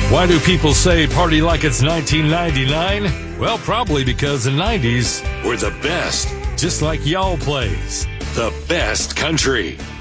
Why do people say party like it's 1999? Well, probably because the 90s were the best, just like y'all plays the best country.